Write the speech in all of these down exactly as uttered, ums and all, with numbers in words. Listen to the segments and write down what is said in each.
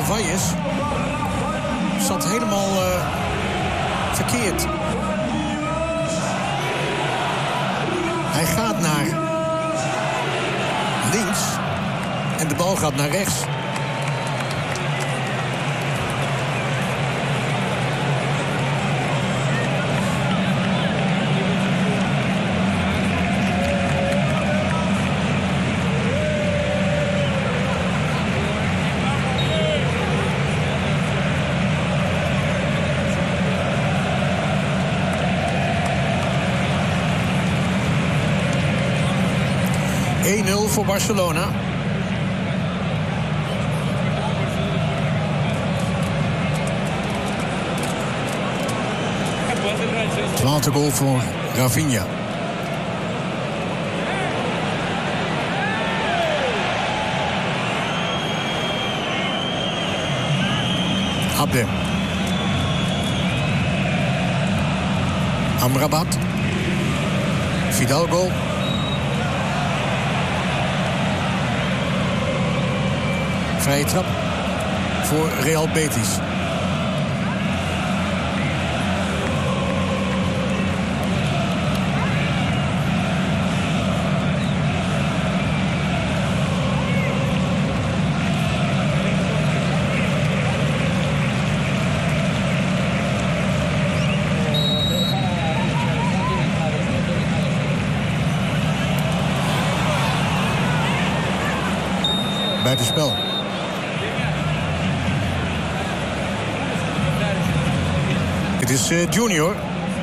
Valles zat helemaal uh, verkeerd. Hij gaat naar links en de bal gaat naar rechts. één nul voor Barcelona. Twaalfde goal voor Rafinha. Abde. Amrabat. Fidalgo. Vrije trap voor Real Betis. Buitenspel. Het is uh, Junior.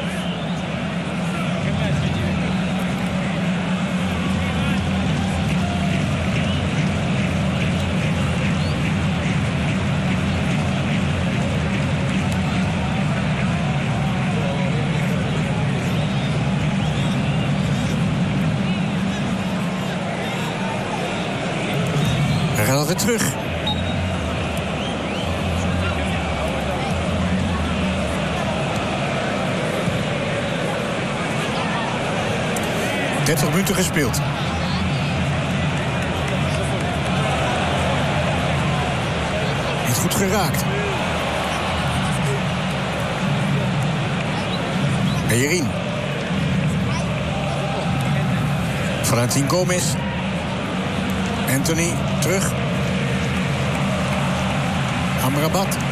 Hij gaat altijd terug. dertig minuten gespeeld. Niet goed geraakt. Bellerin. Valentin Gomez. Anthony terug. Amrabat.